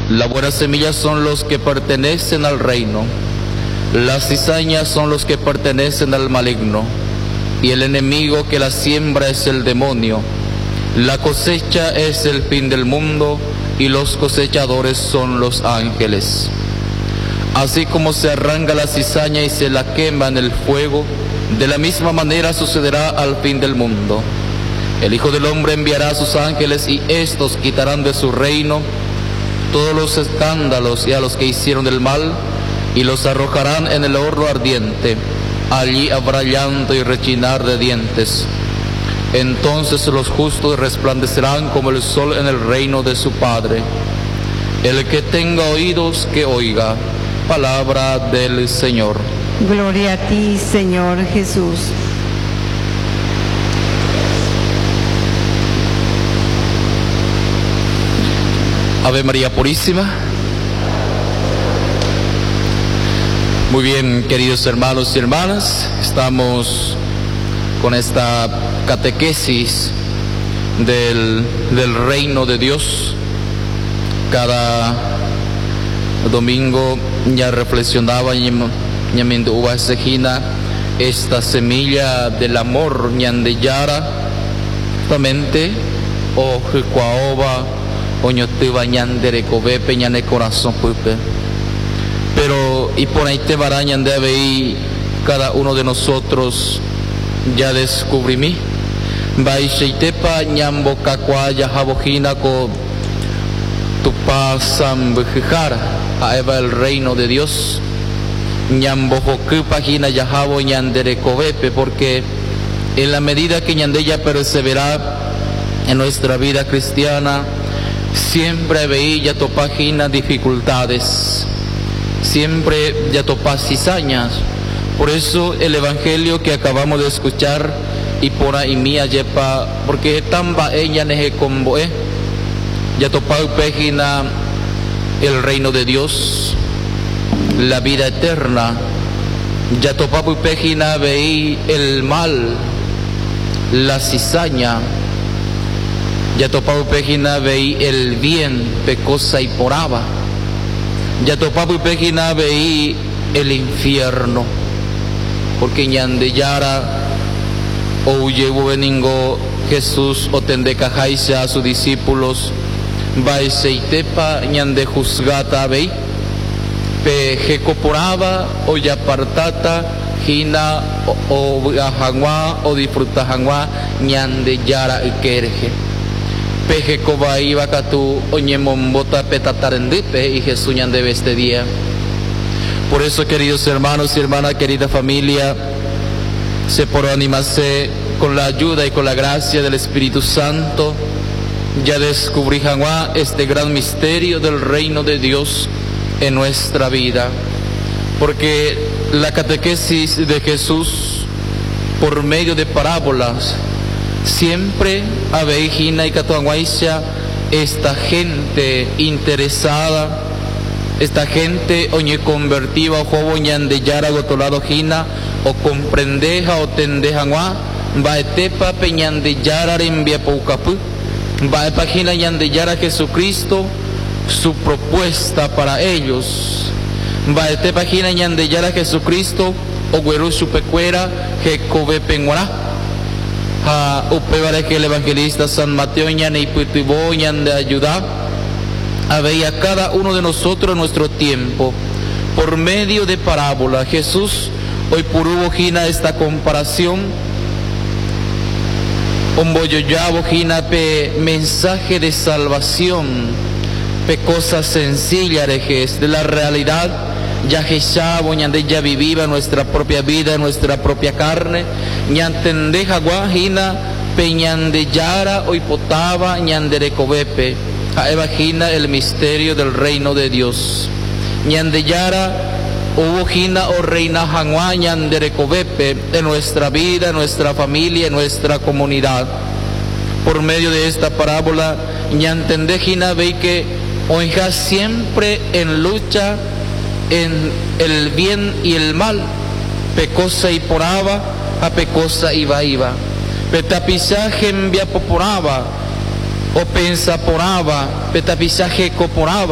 La buena semilla son los que pertenecen al reino. Las cizañas son los que pertenecen al maligno. Y el enemigo que la siembra es el demonio. La cosecha es el fin del mundo y los cosechadores son los ángeles. Así como se arranca la cizaña y se la quema en el fuego, de la misma manera sucederá al fin del mundo. El Hijo del Hombre enviará a sus ángeles y estos quitarán de su reino todos los escándalos y a los que hicieron el mal y los arrojarán en el horno ardiente. Allí habrá llanto y rechinar de dientes. Entonces los justos resplandecerán como el sol en el reino de su Padre. El que tenga oídos, que oiga. Palabra del Señor. Gloria a ti, Señor Jesús. Ave María Purísima. Muy bien, queridos hermanos y hermanas, estamos con esta catequesis del reino de Dios. Cada domingo ya reflexionaba esta semilla del amor ñandeyara, justamente o jucuaoba oñotuba ñanderecovepe ñane corazón pupe. Pero y por ahí te barañan debe ir cada uno de nosotros ya descubrí mí. Baisheitepa ñambo cacua yajabojina co tupa sambujara a Eva el reino de Dios. Ñambo jocupa jina yajabo ñanderecovepe, porque en la medida que ñandeya persevera en nuestra vida cristiana, siempre veía topajina dificultades, siempre ya topas cizañas. Por eso el evangelio que acabamos de escuchar y por ahí mía yepa, porque tamba ella neje comboe ya topau pejina el reino de Dios, la vida eterna. Ya topau pejina veí el mal, la cizaña. Ya topau pejina veí el bien, pecosa y poraba. Ya topau pejina veí el infierno, porque ñandeyara o llevo beningo Jesús o tendecajaisa a sus discípulos baeseitepa ñande juzgata vei pe jecoporaba o yapartata jina o jangua o disfruta jangua ñandeyara ikerje pe jecoba iba catu o ñemombota petatarendipe y Jesús ñandebe este día. Por eso, queridos hermanos y hermanas, querida familia, se por animarse con la ayuda y con la gracia del Espíritu Santo, ya descubrí Janguá este gran misterio del reino de Dios en nuestra vida. Porque la catequesis de Jesús, por medio de parábolas, siempre aveijina y catuanguaisha esta gente interesada, esta gente oñe convertiva o jovo ñandeyara gotolado jina o comprendeja o tendejangua baetepa peñandeyara envia paucapu baepa jina ñandeyara Jesucristo su propuesta para ellos baetepa jina ñandeyara Jesucristo o güeru su pecuera jecobe penguara ha upebare que el evangelista San Mateo ñane y putubo ñande ayuda a ver a cada uno de nosotros en nuestro tiempo por medio de parábola. Jesús hoy purubo jina esta comparación omboyoyabo jina pe mensaje de salvación pe cosas sencillas de la realidad ya jesabo ñande ya vivía nuestra propia vida, nuestra propia carne ñantendeja guajina pe ñande yara hoy potaba ñanderecovepe a evagina el misterio del reino de Dios. Ñandeyara hubo jina o reina jangua ñanderecovepe en nuestra vida, en nuestra familia, en nuestra comunidad. Por medio de esta parábola, ñantendejina ve que oija siempre en lucha en el bien y el mal, pecosa y poraba, a pecosa iba. Petapisaje envia poporaba, o pensa poraba, petapisaje coporaba.